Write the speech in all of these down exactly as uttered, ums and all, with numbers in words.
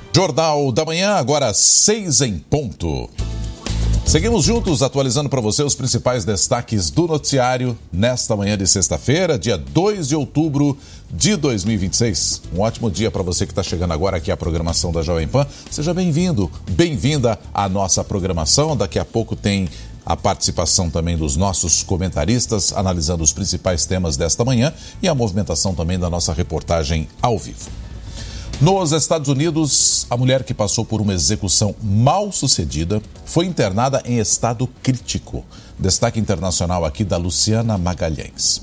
Jornal da Manhã, agora seis em ponto. Seguimos juntos atualizando para você os principais destaques do noticiário nesta manhã de sexta-feira, dia dois de outubro de dois mil e vinte e seis. Um ótimo dia para você que está chegando agora aqui à programação da Jovem Pan. Seja bem-vindo, bem-vinda à nossa programação. Daqui a pouco tem a participação também dos nossos comentaristas, analisando os principais temas desta manhã e a movimentação também da nossa reportagem ao vivo. Nos Estados Unidos, a mulher que passou por uma execução mal sucedida foi internada em estado crítico. Destaque internacional aqui da Luciana Magalhães.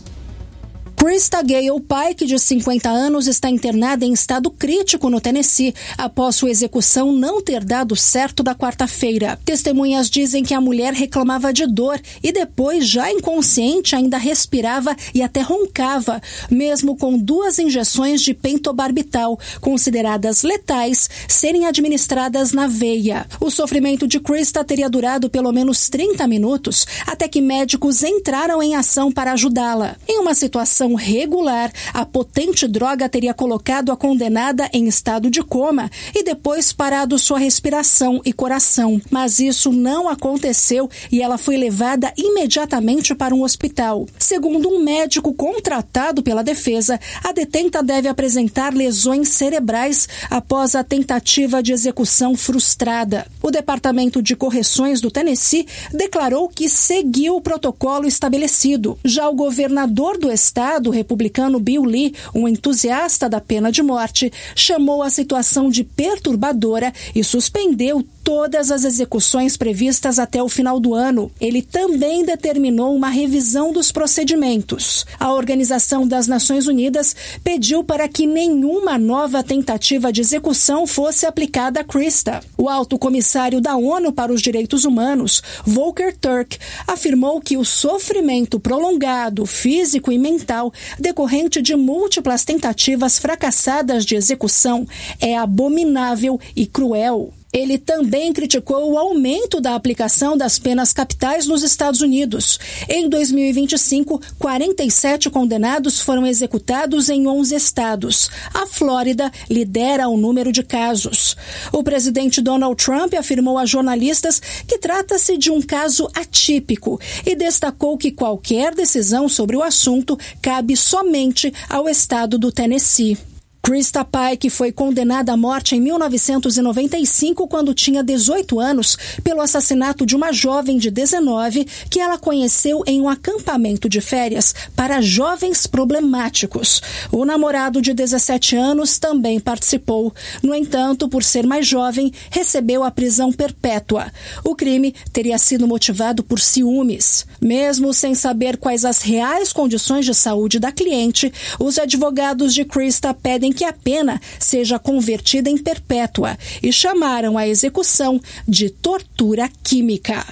Krista Gale Pike, de cinquenta anos, está internada em estado crítico no Tennessee após sua execução não ter dado certo da quarta-feira. Testemunhas dizem que a mulher reclamava de dor e depois, já inconsciente, ainda respirava e até roncava, mesmo com duas injeções de pentobarbital, consideradas letais, serem administradas na veia. O sofrimento de Krista teria durado pelo menos trinta minutos, até que médicos entraram em ação para ajudá-la. Em uma situação regular, a potente droga teria colocado a condenada em estado de coma e depois parado sua respiração e coração. Mas isso não aconteceu e ela foi levada imediatamente para um hospital. Segundo um médico contratado pela defesa, a detenta deve apresentar lesões cerebrais após a tentativa de execução frustrada. O Departamento de Correções do Tennessee declarou que seguiu o protocolo estabelecido. Já o governador do estado, o republicano Bill Lee, um entusiasta da pena de morte, chamou a situação de perturbadora e suspendeu todas as execuções previstas até o final do ano. Ele também determinou uma revisão dos procedimentos. A Organização das Nações Unidas pediu para que nenhuma nova tentativa de execução fosse aplicada a Krista. O alto comissário da ONU para os Direitos Humanos, Volker Turk, afirmou que o sofrimento prolongado, físico e mental, decorrente de múltiplas tentativas fracassadas de execução, é abominável e cruel. Ele também criticou o aumento da aplicação das penas capitais nos Estados Unidos. Em dois mil e vinte e cinco, quarenta e sete condenados foram executados em onze estados. A Flórida lidera o número de casos. O presidente Donald Trump afirmou a jornalistas que trata-se de um caso atípico e destacou que qualquer decisão sobre o assunto cabe somente ao estado do Tennessee. Krista Pike foi condenada à morte em mil novecentos e noventa e cinco, quando tinha dezoito anos, pelo assassinato de uma jovem de dezenove que ela conheceu em um acampamento de férias para jovens problemáticos. O namorado de dezessete anos também participou. No entanto, por ser mais jovem, recebeu a prisão perpétua. O crime teria sido motivado por ciúmes. Mesmo sem saber quais as reais condições de saúde da cliente, os advogados de Krista pedem que a pena seja convertida em perpétua e chamaram a execução de tortura química.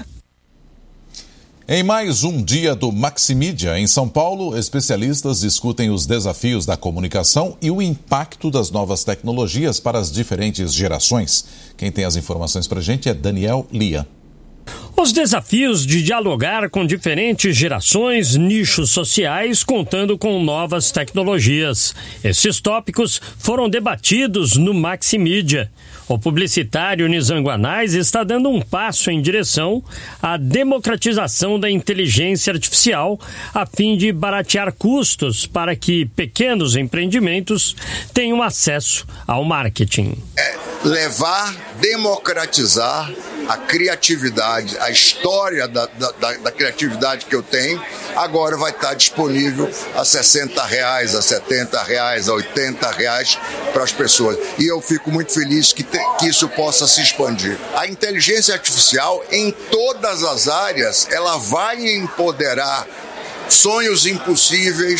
Em mais um dia do Maximídia, em São Paulo, especialistas discutem os desafios da comunicação e o impacto das novas tecnologias para as diferentes gerações. Quem tem as informações para a gente é Daniel Lia. Os desafios de dialogar com diferentes gerações, nichos sociais, contando com novas tecnologias. Esses tópicos foram debatidos no Maximídia. O publicitário Nizanguanais está dando um passo em direção à democratização da inteligência artificial, a fim de baratear custos para que pequenos empreendimentos tenham acesso ao marketing. É levar, democratizar a criatividade, a história da, da, da criatividade que eu tenho, agora vai estar disponível a sessenta reais, a setenta reais, a oitenta reais para as pessoas. E eu fico muito feliz que, te, que isso possa se expandir. A inteligência artificial, em todas as áreas, ela vai empoderar sonhos impossíveis